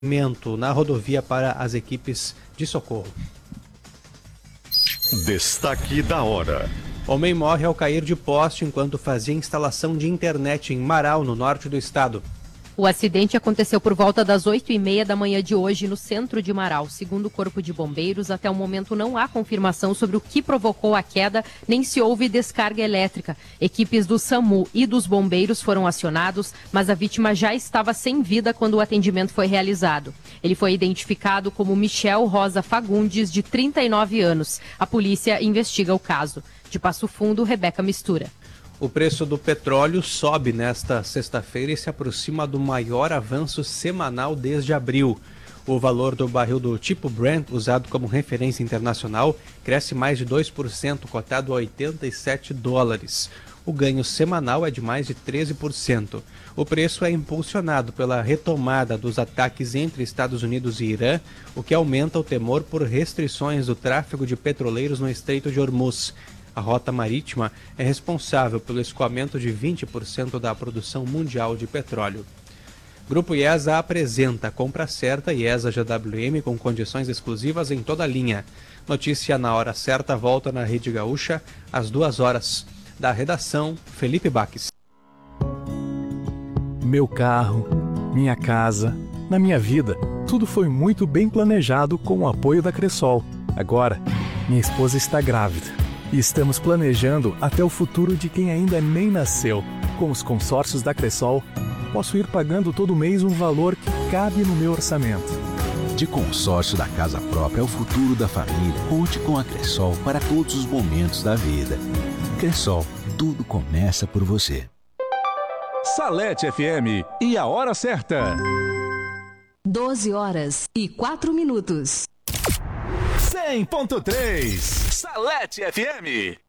na rodovia para as equipes de socorro. Destaque da hora. Homem morre ao cair de poste enquanto fazia instalação de internet em Marau, no norte do estado. O acidente aconteceu por volta das 8h30 da manhã de hoje no centro de Marau. Segundo o Corpo de Bombeiros, até o momento não há confirmação sobre o que provocou a queda, nem se houve descarga elétrica. Equipes do SAMU e dos bombeiros foram acionados, mas a vítima já estava sem vida quando o atendimento foi realizado. Ele foi identificado como Michel Rosa Fagundes, de 39 anos. A polícia investiga o caso. De Passo Fundo, Rebeca Mistura. O preço do petróleo sobe nesta sexta-feira e se aproxima do maior avanço semanal desde abril. O valor do barril do tipo Brent, usado como referência internacional, cresce mais de 2%, cotado a $87. O ganho semanal é de mais de 13%. O preço é impulsionado pela retomada dos ataques entre Estados Unidos e Irã, o que aumenta o temor por restrições do tráfego de petroleiros no Estreito de Hormuz. A rota marítima é responsável pelo escoamento de 20% da produção mundial de petróleo. Grupo IESA apresenta a compra certa IESA GWM com condições exclusivas em toda a linha. Notícia na hora certa volta na Rede Gaúcha às 2h. Da redação, Felipe Baques. Meu carro, minha casa, na minha vida, tudo foi muito bem planejado com o apoio da Cressol. Agora, minha esposa está grávida. E estamos planejando até o futuro de quem ainda nem nasceu. Com os consórcios da Cressol, posso ir pagando todo mês um valor que cabe no meu orçamento. De consórcio da casa própria ao futuro da família, conte com a Cressol para todos os momentos da vida. Cressol, tudo começa por você. Salete FM e a hora certa. 12h04. 100.3 Salete FM.